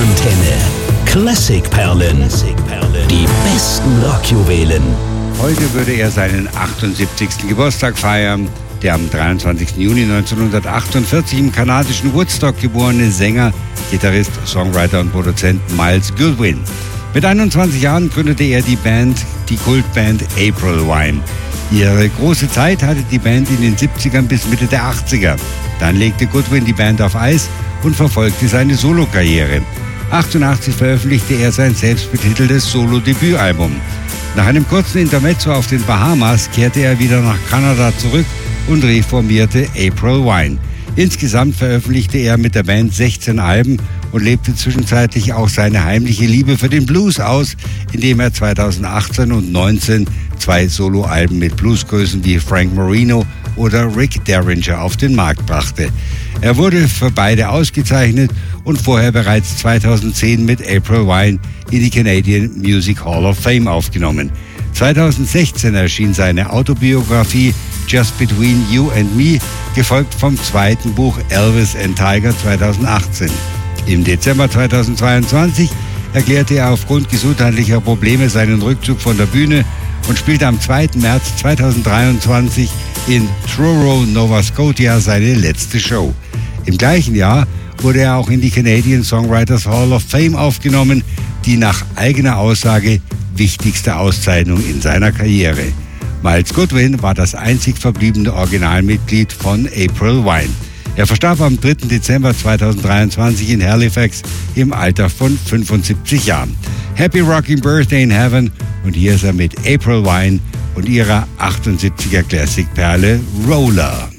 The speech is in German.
Rockantenne. Classic-Perlen. Die besten Rockjuwelen. Heute würde er seinen 78. Geburtstag feiern. Der am 23. Juni 1948 im kanadischen Woodstock geborene Sänger, Gitarrist, Songwriter und Produzent Myles Goodwyn. Mit 21 Jahren gründete er die Kultband April Wine. Ihre große Zeit hatte die Band in den 70ern bis Mitte der 80er. Dann legte Goodwyn die Band auf Eis und verfolgte seine Solokarriere. 1988 veröffentlichte er sein selbstbetiteltes Solo-Debütalbum. Nach einem kurzen Intermezzo auf den Bahamas kehrte er wieder nach Kanada zurück und reformierte April Wine. Insgesamt veröffentlichte er mit der Band 16 Alben und lebte zwischenzeitlich auch seine heimliche Liebe für den Blues aus, indem er 2018 und 2019 2 Soloalben mit Bluesgrößen wie Frank Marino oder Rick Derringer auf den Markt brachte. Er wurde für beide ausgezeichnet und vorher bereits 2010 mit April Wine in die Canadian Music Hall of Fame aufgenommen. 2016 erschien seine Autobiografie Just Between You and Me, gefolgt vom zweiten Buch Elvis and Tiger 2018. Im Dezember 2022 erklärte er aufgrund gesundheitlicher Probleme seinen Rückzug von der Bühne und spielte am 2. März 2023 in Truro, Nova Scotia seine letzte Show. Im gleichen Jahr wurde er auch in die Canadian Songwriters Hall of Fame aufgenommen, die nach eigener Aussage wichtigste Auszeichnung in seiner Karriere. Myles Goodwyn war das einzig verbliebene Originalmitglied von April Wine. Er verstarb am 3. Dezember 2023 in Halifax im Alter von 75 Jahren. Happy Rocking Birthday in Heaven, und hier ist er mit April Wine und ihrer 78er Classic-Perle Roller.